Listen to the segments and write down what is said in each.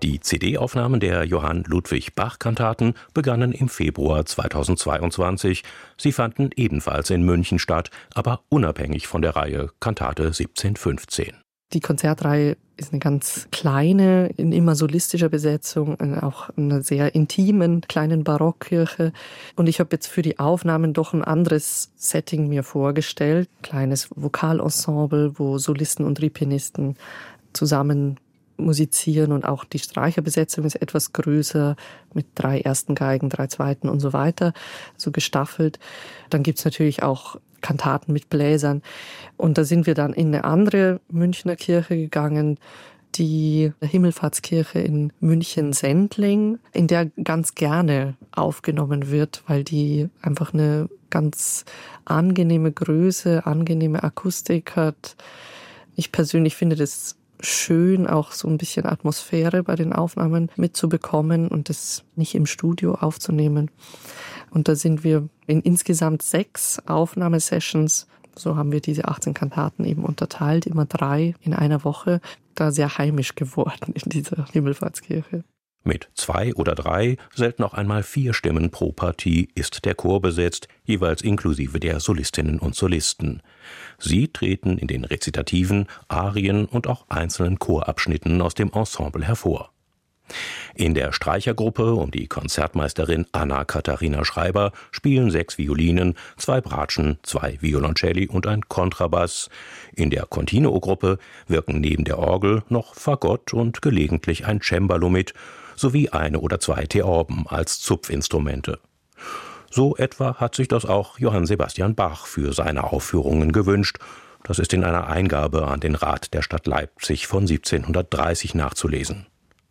Die CD-Aufnahmen der Johann Ludwig Bach-Kantaten begannen im Februar 2022. Sie fanden ebenfalls in München statt, aber unabhängig von der Reihe Kantate 1715. Die Konzertreihe ist eine ganz kleine, in immer solistischer Besetzung, auch in einer sehr intimen kleinen Barockkirche. Und ich habe jetzt für die Aufnahmen doch ein anderes Setting mir vorgestellt. Kleines Vokalensemble, wo Solisten und Ripianisten zusammen musizieren, und auch die Streicherbesetzung ist etwas größer mit 3 ersten Geigen, 3 zweiten und so weiter, so gestaffelt. Dann gibt's natürlich auch Kantaten mit Bläsern. Und da sind wir dann in eine andere Münchner Kirche gegangen, die Himmelfahrtskirche in München-Sendling, in der ganz gerne aufgenommen wird, weil die einfach eine ganz angenehme Größe, angenehme Akustik hat. Ich persönlich finde das schön, auch so ein bisschen Atmosphäre bei den Aufnahmen mitzubekommen und das nicht im Studio aufzunehmen. Und da sind wir in insgesamt 6 Aufnahmesessions, so haben wir diese 18 Kantaten eben unterteilt, immer 3 in einer Woche, da sehr heimisch geworden in dieser Himmelfahrtskirche. Mit 2 oder 3, selten auch einmal 4 Stimmen pro Partie ist der Chor besetzt, jeweils inklusive der Solistinnen und Solisten. Sie treten in den Rezitativen, Arien und auch einzelnen Chorabschnitten aus dem Ensemble hervor. In der Streichergruppe um die Konzertmeisterin Anna-Katharina Schreiber spielen 6 Violinen, 2 Bratschen, 2 Violoncelli und ein Kontrabass. In der Continuo-Gruppe wirken neben der Orgel noch Fagott und gelegentlich ein Cembalo mit, sowie 1 oder 2 Theorben als Zupfinstrumente. So etwa hat sich das auch Johann Sebastian Bach für seine Aufführungen gewünscht. Das ist in einer Eingabe an den Rat der Stadt Leipzig von 1730 nachzulesen.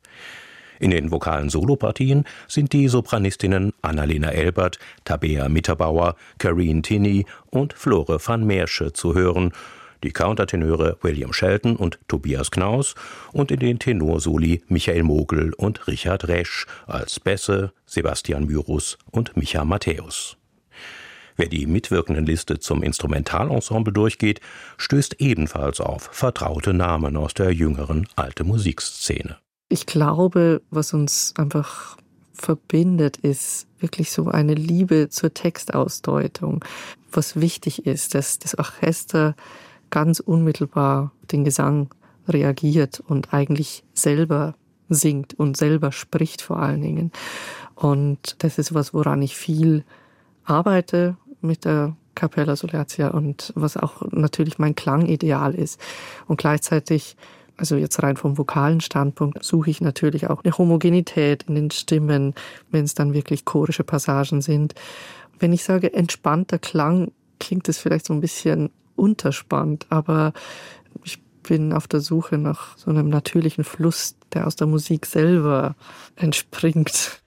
In den vokalen Solopartien sind die Sopranistinnen Annalena Elbert, Tabea Mitterbauer, Careen Tinney und Flore van Meersche zu hören, die Countertenöre William Shelton und Tobias Knaus und in den Tenorsoli Michael Mogel und Richard Resch, als Bässe Sebastian Myrus und Micha Matthäus. Wer die Mitwirkendenliste zum Instrumentalensemble durchgeht, stößt ebenfalls auf vertraute Namen aus der jüngeren alte Musikszene. Ich glaube, was uns einfach verbindet, ist wirklich so eine Liebe zur Textausdeutung. Was wichtig ist, dass das Orchester ganz unmittelbar den Gesang reagiert und eigentlich selber singt und selber spricht vor allen Dingen. Und das ist was, woran ich viel arbeite mit der Capella Solertia und was auch natürlich mein Klangideal ist. Und gleichzeitig, also jetzt rein vom vokalen Standpunkt, suche ich natürlich auch eine Homogenität in den Stimmen, wenn es dann wirklich chorische Passagen sind. Wenn ich sage entspannter Klang, klingt es vielleicht so ein bisschen unterspannt, aber ich bin auf der Suche nach so einem natürlichen Fluss, der aus der Musik selber entspringt.